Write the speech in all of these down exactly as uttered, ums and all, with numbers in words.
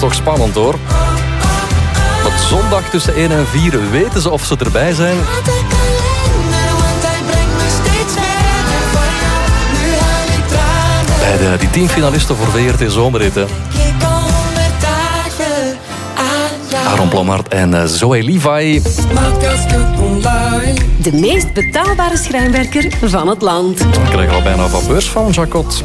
toch spannend hoor. Want zondag tussen één en vier weten ze of ze erbij zijn. Bij de, die tien finalisten voor V R T Zomerrit. Hè. Aaron Plomart en Zoe Levi. De meest betaalbare schrijnwerker van het land. Dan krijg je al bijna van beurs van, Jacot.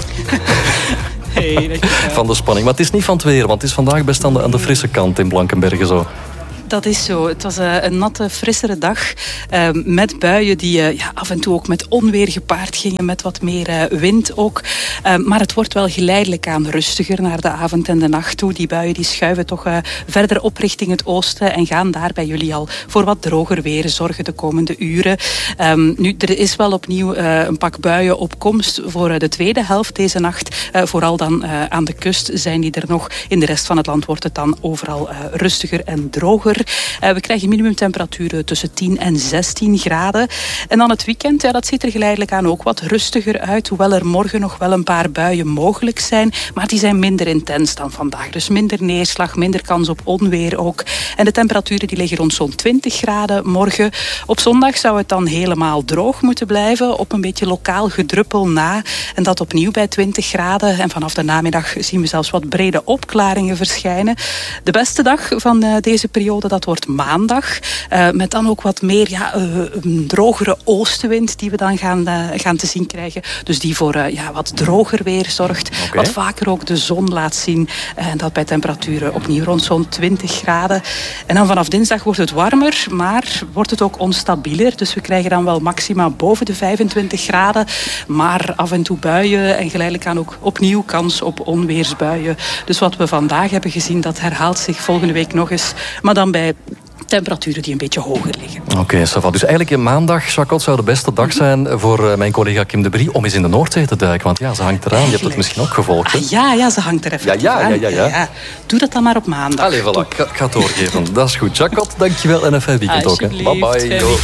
Hey, van de spanning. Maar het is niet van het weer, want het is vandaag best aan de, aan de frisse kant in Blankenberge zo. Dat is zo. Het was uh, een natte, frissere dag uh, met buien die uh, ja, af en toe ook met onweer gepaard gingen, met wat meer uh, wind ook. Uh, maar het wordt wel geleidelijk aan rustiger naar de avond en de nacht toe. Die buien die schuiven toch uh, verder op richting het oosten en gaan daar bij jullie al voor wat droger weer zorgen de komende uren. Um, nu, er is wel opnieuw uh, een pak buien op komst voor uh, de tweede helft deze nacht. Uh, vooral dan uh, aan de kust zijn die er nog. In de rest van het land wordt het dan overal uh, rustiger en droger. Uh, we krijgen minimumtemperaturen tussen tien en zestien graden. En dan het weekend, ja, dat ziet er geleidelijk aan ook wat rustiger uit. Hoewel er morgen nog wel een paar buien mogelijk zijn. Maar die zijn minder intens dan vandaag. Dus minder neerslag, minder kans op onweer ook. En de temperaturen die liggen rond zo'n twintig graden morgen. Op zondag zou het dan helemaal droog moeten blijven. Op een beetje lokaal gedruppel na. En dat opnieuw bij twintig graden. En vanaf de namiddag zien we zelfs wat brede opklaringen verschijnen. De beste dag van uh, deze periode, dat wordt maandag. Uh, met dan ook wat meer ja, uh, een drogere oostenwind die we dan gaan, uh, gaan te zien krijgen. Dus die voor uh, ja, wat droger weer zorgt. Okay. Wat vaker ook de zon laat zien. En uh, dat bij temperaturen opnieuw rond zo'n twintig graden. En dan vanaf dinsdag wordt het warmer, maar wordt het ook onstabieler. Dus we krijgen dan wel maxima boven de vijfentwintig graden. Maar af en toe buien en geleidelijk aan ook opnieuw kans op onweersbuien. Dus wat we vandaag hebben gezien, dat herhaalt zich volgende week nog eens. Maar dan bij temperaturen die een beetje hoger liggen. Oké, okay, Sava. Dus eigenlijk in maandag, Jacot, zou de beste dag zijn voor mijn collega Kim de Brie om eens in de Noordzee te duiken. Want ja, ze hangt eraan. Je hebt het misschien ook gevolgd. Ah, ja, ja, ze hangt er even ja, ja, aan. Ja, ja, ja. Ja, doe dat dan maar op maandag. Allee, voilà. Ik ga, ik ga het doorgeven. Dat is goed. Jacot, dankjewel en een fijn weekend ook. Hè. Bye bye.